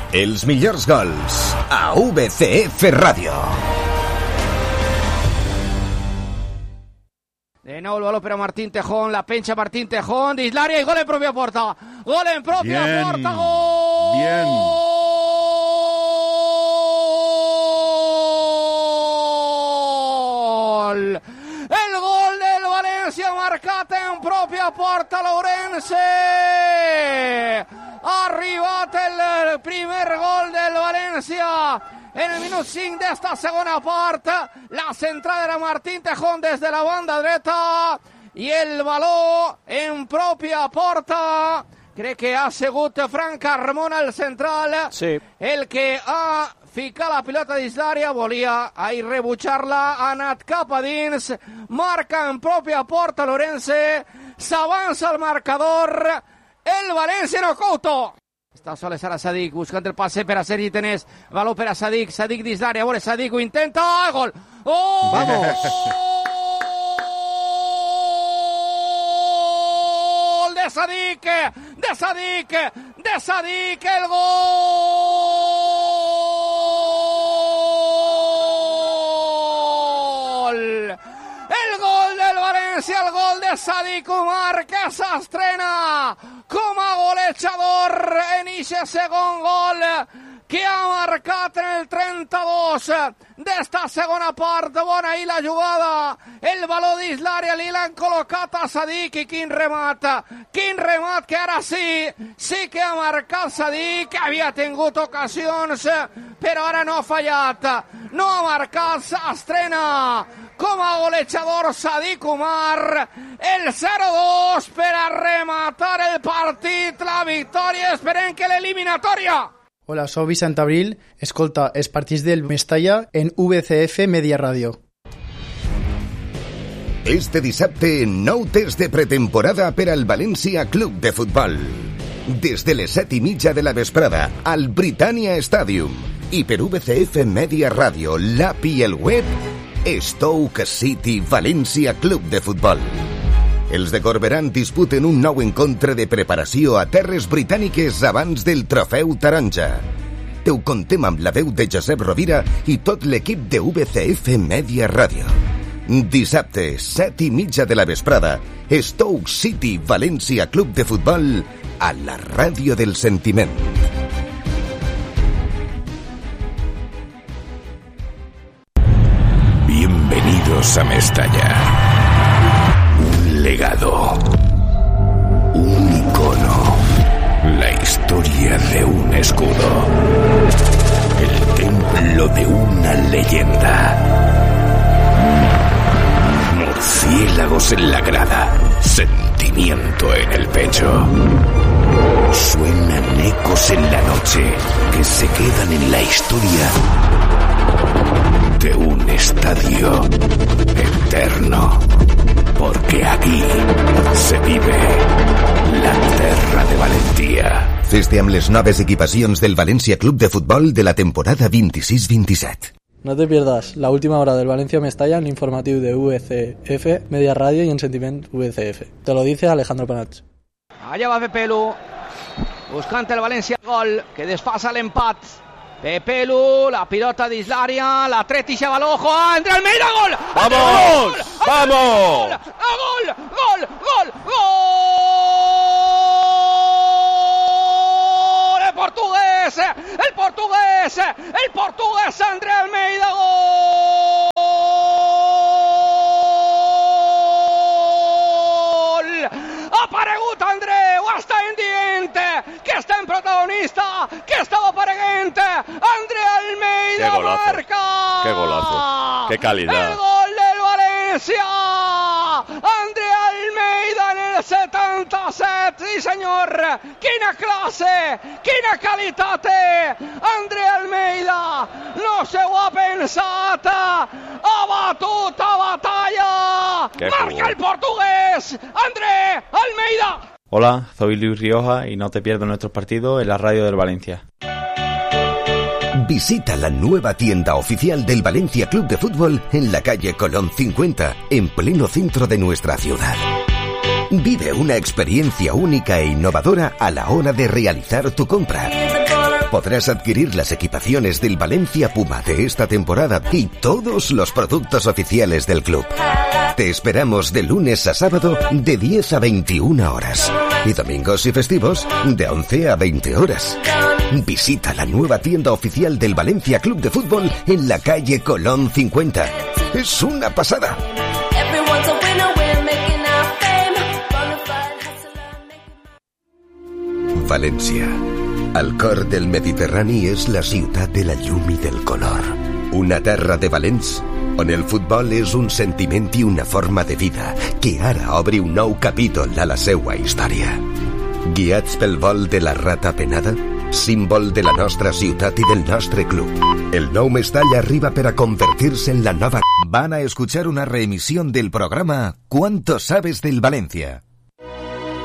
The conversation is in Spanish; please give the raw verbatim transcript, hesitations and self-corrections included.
Els millors gols a V C F Radio. De nuevo el balón para Martín Tejón, la pencha Martín Tejón, de Islaria y gol en propia puerta. Gol en propia Bien. puerta, gol. Bien. El gol del Valencia marcat en propia porta l'Ourense. Arribat el primer gol del Valencia en el minuto cinco de esta segunda parte. La centrada era Martín Tejón desde la banda dreta y el balón en propia porta. Crec que ha sigut Frank Carmona el central, sí, el que ha ficat la pilota dins l'àrea, volia ahir rebutjar-la, ha anat cap a dins, marca en pròpia porta l'Ourense, s'avança el marcador, el Valencia no Couto. Està soles ara Sadik, buscant el passe per a Sergi Tenés, baló per a Sadik, Sadik dins l'àrea, vole Sadik, ho intenta, gol! Oh! Vamos! De Sadik, de Sadik, de Sadik, el gol. El gol del Valencia, el gol de Sadik Umar, que s'estrena com a golejador en ese segon gol que ha marcat en el trenta-dos d'esta segona part. Bona ahir la jugada, el baló dins l'àrea li l'han col·locat a Sadik i quin remat, quin remat que ara sí, sí que ha marcat Sadik, que havia tingut ocasions però ara no ha fallat, no ha marcat, s'estrena com a golejador Sadik Umar, el zero dos per a rematar el partit, la victòria, esperem que l'eliminatòria. Hola, soy Vicent Abril, escolta els partits del Mestalla en V C F Media Radio. Este dissabte, nou test de pretemporada per al València Club de Futbol. Des de les set i mitja de la vesprada, al Britannia Stadium. I per V C F Media Radio, l'app i el web, Stoke City València Club de Futbol. Els de Corberán disputen un nou encontre de preparació a terres britàniques abans del trofeu taronja. Te ho contem amb la veu de Josep Rovira i tot l'equip de V C F Media Radio. Dissabte, set i mitja de la vesprada, Stoke City València Club de Futbol a la ràdio del sentiment. Bienvenidos a Mestalla. Legado, un icono, la historia de un escudo, el templo de una leyenda, murciélagos en la grada, sentimiento en el pecho, suenan ecos en la noche que se quedan en la historia de un estadio eterno. Porque aquí se vive la terra de Valentia. Fes-te amb les noves equipacions del València Club de Futbol de la temporada veintiséis veintisiete. No te pierdas la última hora del Valencia Mestalla en informatiu de V C F, Media Radio y en Sentiment V C F. Te lo dice Alejandro Panach. Allà va Pepelu, buscant el València gol, que desfasa l'empat. Pepelu, la pilota dins l'àrea, la tret i baló, ojo, André Almeida, gol! ¡Vamos! Gol! ¡Vamos! Gol! Gol! Gol! Gol! El portugués! El portugués! El portugués André Almeida, gol! Ha aparegut André, ho està dient, que està en protagonista, que estava apareguent, André Almeida. ¡Qué golazo! Marca. ¡Qué golazo! ¡Qué calidad! El gol del Valencia, André Almeida en el setanta-set, sí senyor, quina classe, quina qualitat, André Almeida, no se ho ha pensat, ha batut a batalla, Qué marca jugó. el portugués, André Almeida. Hola, soy Luis Rioja y no te pierdas nuestros partidos en la radio del Valencia. Visita la nueva tienda oficial del Valencia Club de Fútbol en la calle Colón cincuenta, en pleno centro de nuestra ciudad. Vive una experiencia única e innovadora a la hora de realizar tu compra. podrás adquirir las equipaciones del Valencia Puma de esta temporada y todos los productos oficiales del club. Te esperamos de lunes a sábado de diez a veintiuna horas y domingos y festivos de once a veinte horas. Visita la nueva tienda oficial del Valencia Club de Fútbol en la calle Colón cincuenta. Es una pasada. València, al cor del Mediterrani, és la ciutat de la llum i del color. Una terra de valents on el futbol és un sentiment i una forma de vida que ara obre un nou capítol a la seua història. Guiats pel vol de la rata penada, símbol de la nostra ciutat i del nostre club, el nou Mestalla arriba per a convertir-se en la nova... Van a escuchar una reemisión del programa ¿Cuánto sabes del Valencia?